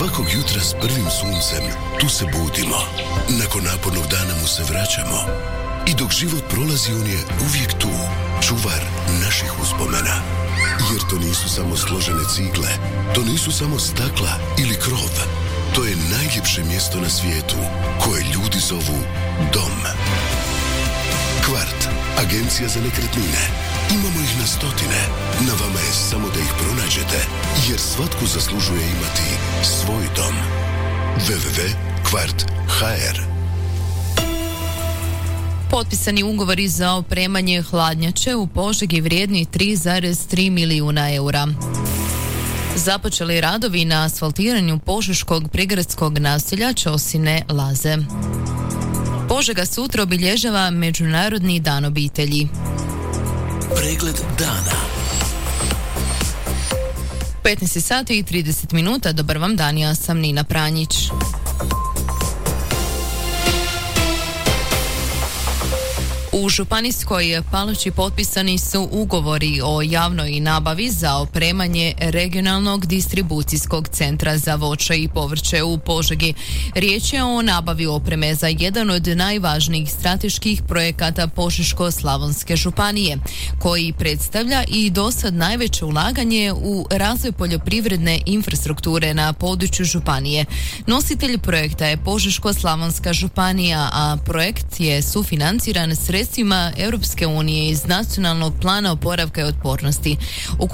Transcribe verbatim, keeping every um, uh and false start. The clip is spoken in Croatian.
Svakog jutra s prvim suncem tu se budimo. Nakon napornog dana mu se vraćamo. I dok život prolazi, on je uvijek tu, čuvar naših uspomena. Jer to nisu samo složene cigle, to nisu samo stakla ili krov. To je najljepše mjesto na svijetu koje ljudi zovu dom. Kvart, agencija za nekretnine. Imamo ih na stotine. Na vama je samo da ih pronađete, jer svatko zaslužuje imati svoj dom. w w w tačka kvart tačka h r. Potpisani ugovori za opremanje hladnjače u Požegi vrijedni tri zarez tri milijuna eura. Započeli radovi na asfaltiranju požeškog prigradskog naselja Ćosine Laze. Požega sutra obilježava Međunarodni dan obitelji. Pregled dana. petnaest sati i trideset minuta. Dobar vam dan, ja sam Nina Pranjić. U Županijskoj Palači potpisani su ugovori o javnoj nabavi za opremanje regionalnog distribucijskog centra za voće i povrće u Požegi. Riječ je o nabavi opreme za jedan od najvažnijih strateških projekata Požeško-slavonske županije, koji predstavlja i dosad najveće ulaganje u razvoj poljoprivredne infrastrukture na području županije. Nositelj projekta je Požeško-slavonska županija, a projekt je sufinanciran sredstvima Europske unije iz Nacionalnog plana oporavka i otpornosti. U